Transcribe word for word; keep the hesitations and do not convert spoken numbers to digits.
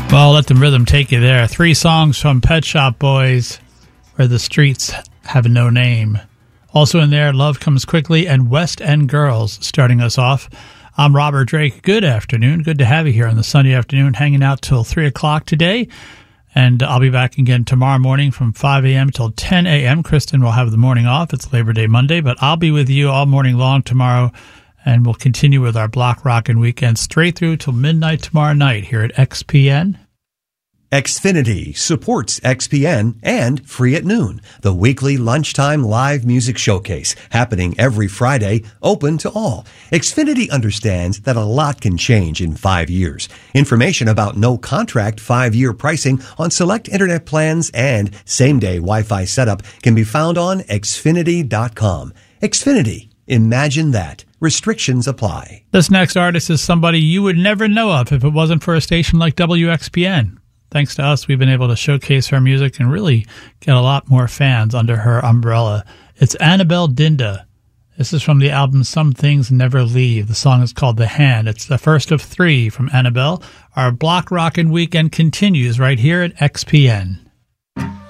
Well, let the rhythm take you there. Three songs from Pet Shop Boys, Where the Streets Have No Name. Also in there, Love Comes Quickly and West End Girls starting us off. I'm Robert Drake. Good afternoon. Good to have you here on the Sunday afternoon, hanging out till three o'clock today. And I'll be back again tomorrow morning from five a.m. till ten a.m. Kristen will have the morning off. It's Labor Day Monday, but I'll be with you all morning long tomorrow. And we'll continue with our Block Rockin' Weekend straight through till midnight tomorrow night here at X P N. Xfinity supports X P N and Free at Noon, the weekly lunchtime live music showcase happening every Friday, open to all. Xfinity understands that a lot can change in five years. Information about no-contract five-year pricing on select internet plans and same-day Wi-Fi setup can be found on Xfinity dot com. Xfinity. Imagine that. Restrictions apply. This next artist is somebody you would never know of if it wasn't for a station like W X P N. Thanks to us, we've been able to showcase her music and really get a lot more fans under her umbrella. It's Annabelle Dinda. This is from the album Some Things Never Leave. The song is called The Hand. It's the first of three from Annabelle. Our Block Rockin' Weekend continues right here at X P N.